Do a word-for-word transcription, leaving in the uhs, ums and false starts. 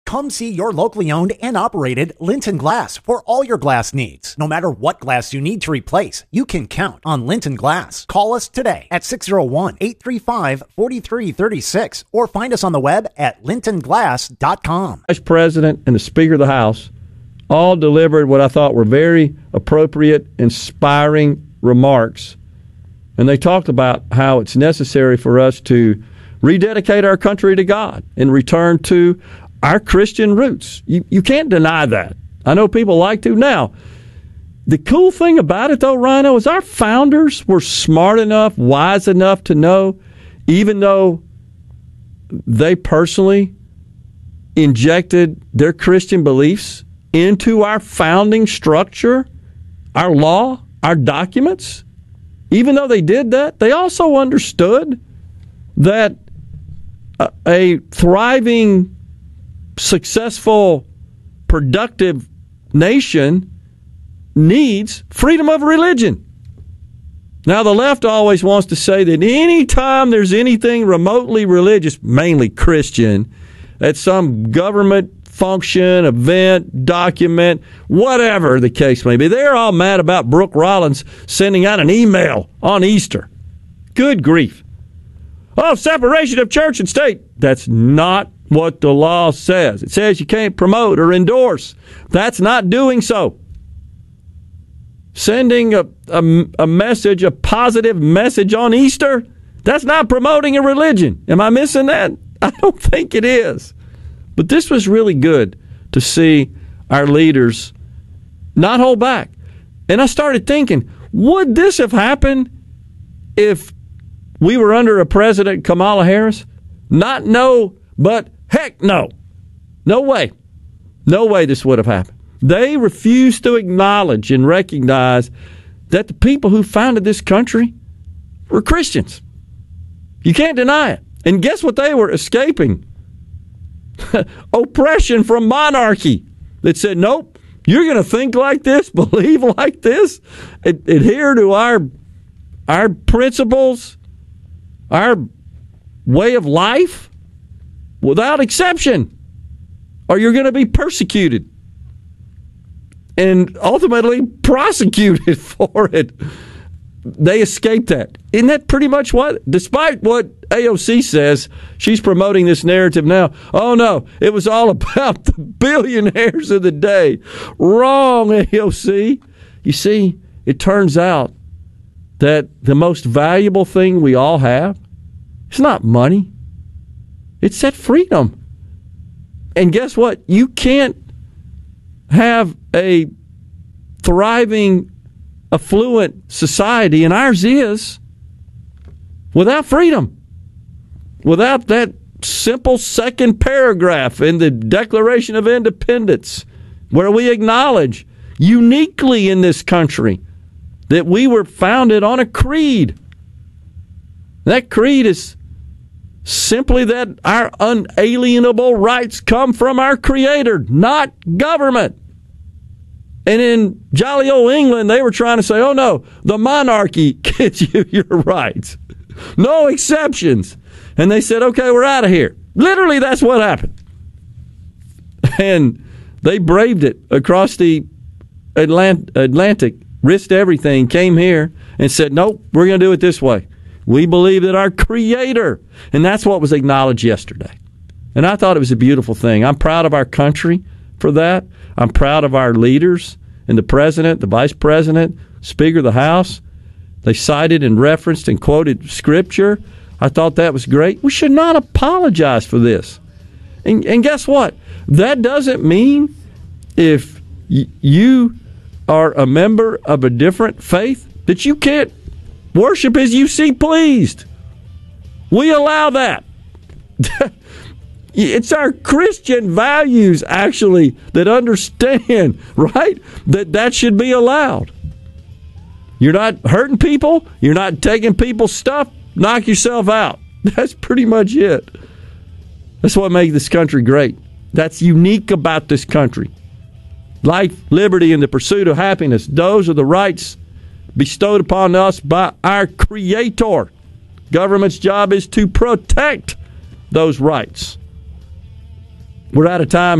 Come see your locally owned and operated Linton Glass for all your glass needs. No matter what glass you need to replace, you can count on Linton Glass. Call us today at six oh one, eight three five, four three three six or find us on the web at linton glass dot com. Vice President and the Speaker of the House all delivered what I thought were very appropriate, inspiring remarks. And they talked about how it's necessary for us to rededicate our country to God and return to our Christian roots. You, you can't deny that. I know people like to. Now, the cool thing about it, though, Rhino, is our founders were smart enough, wise enough to know, even though they personally injected their Christian beliefs into our founding structure, our law, our documents, even though they did that, they also understood that a, a thriving, successful, productive nation needs freedom of religion. Now, the left always wants to say that any time there's anything remotely religious, mainly Christian, at some government function, event, document, whatever the case may be, they're all mad about Brooke Rollins sending out an email on Easter. Good grief. Oh, separation of church and state. That's not what the law says. It says you can't promote or endorse. That's not doing so. Sending a, a, a message, a positive message on Easter, that's not promoting a religion. Am I missing that? I don't think it is. But this was really good to see our leaders not hold back. And I started thinking, would this have happened if we were under a President Kamala Harris? Not no, but heck no. No way. No way this would have happened. They refused to acknowledge and recognize that the people who founded this country were Christians. You can't deny it. And guess what they were escaping? Oppression from monarchy that said, nope, you're going to think like this, believe like this, ad- adhere to our, our principles, our way of life without exception, or you're going to be persecuted and ultimately prosecuted for it. They escaped that. Isn't that pretty much what, despite what A O C says, she's promoting this narrative now. Oh, no, it was all about the billionaires of the day. Wrong, A O C. You see, it turns out that the most valuable thing we all have, it's not money. It's that freedom. And guess what? You can't have a thriving, affluent society, and ours is, without freedom, without that simple second paragraph in the Declaration of Independence, where we acknowledge uniquely in this country that we were founded on a creed. That creed is simply that our unalienable rights come from our Creator, not government. And in jolly old England, they were trying to say, oh, no, the monarchy gives you your rights. No exceptions. And they said, okay, we're out of here. Literally, that's what happened. And they braved it across the Atlant- Atlantic, risked everything, came here and said, nope, we're going to do it this way. We believe that our Creator, and that's what was acknowledged yesterday. And I thought it was a beautiful thing. I'm proud of our country for that. I'm proud of our leaders and the President, the Vice President, Speaker of the House. They cited and referenced and quoted Scripture. I thought that was great. We should not apologize for this. And, and guess what? That doesn't mean if y- you are a member of a different faith that you can't worship as you see pleased. We allow that. It's our Christian values, actually, that understand, right, that that should be allowed. You're not hurting people. You're not taking people's stuff. Knock yourself out. That's pretty much it. That's what makes this country great. That's unique about this country. Life, liberty, and the pursuit of happiness. Those are the rights bestowed upon us by our Creator. Government's job is to protect those rights. We're out of time.